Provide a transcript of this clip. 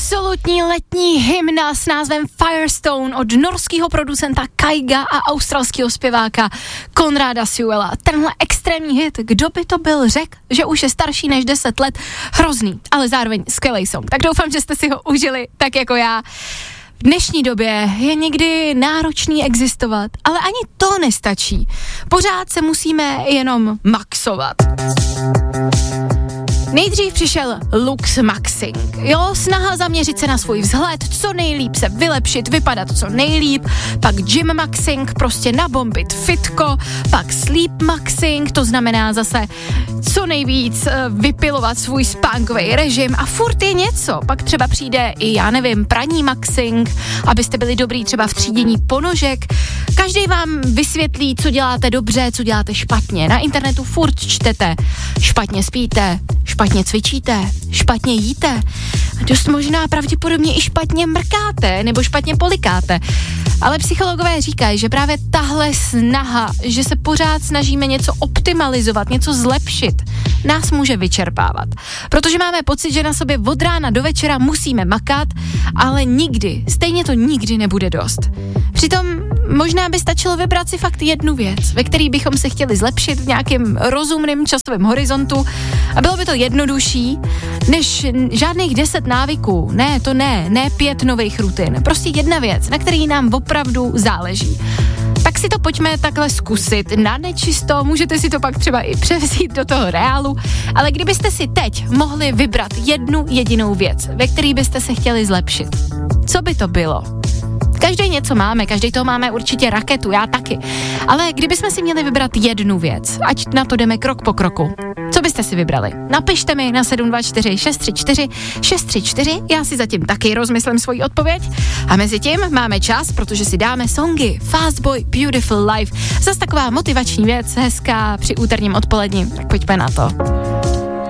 absolutní letní hymna s názvem Firestone od norského producenta Kaiga a australského zpěváka Conrada Sewella. Tenhle extrémní hit, kdo by to byl, řekl, že už je starší než 10 let, hrozný, ale zároveň skvělý song. Tak doufám, že jste si ho užili tak jako já. V dnešní době je někdy náročný existovat, ale ani to nestačí. Pořád se musíme jenom maxovat. Nejdřív přišel lux maxing, jo, snaha zaměřit se na svůj vzhled, co nejlíp se vylepšit, vypadat co nejlíp, pak gym maxing, prostě nabombit fitko, pak sleep maxing, to znamená zase co nejvíc vypilovat svůj spánkový režim a furt je něco, pak třeba přijde i, já nevím, praní maxing, abyste byli dobrý třeba v třídění ponožek, každý vám vysvětlí, co děláte dobře, co děláte špatně, na internetu furt čtete, špatně spíte, špatně cvičíte, špatně jíte, dost možná pravděpodobně i špatně mrkáte nebo špatně polikáte. Ale psychologové říkají, že právě tahle snaha, že se pořád snažíme něco optimalizovat, něco zlepšit, nás může vyčerpávat. Protože máme pocit, že na sobě od rána do večera musíme makat, ale nikdy, stejně to nikdy nebude dost. Přitom možná by stačilo vybrat si fakt jednu věc, ve které bychom se chtěli zlepšit v nějakém rozumném časovém horizontu a bylo by to jednodušší, než žádných 10 návyků. Ne 5 nových rutin. Prostě jedna věc, na který nám opravdu záleží. Tak si to pojďme takhle zkusit na nečisto, můžete si to pak třeba i převzít do toho reálu, ale kdybyste si teď mohli vybrat jednu jedinou věc, ve který byste se chtěli zlepšit, co by to bylo? Každý něco máme, každý toho máme určitě raketu, já taky. Ale kdybychom si měli vybrat jednu věc, ať na to jdeme krok po kroku, co byste si vybrali? Napište mi na 724 634 634, já si zatím taky rozmyslím svoji odpověď. A mezi tím máme čas, protože si dáme songy Fast Boy, Beautiful Life. Zas taková motivační věc, hezká při úterním odpoledni, tak pojďme na to.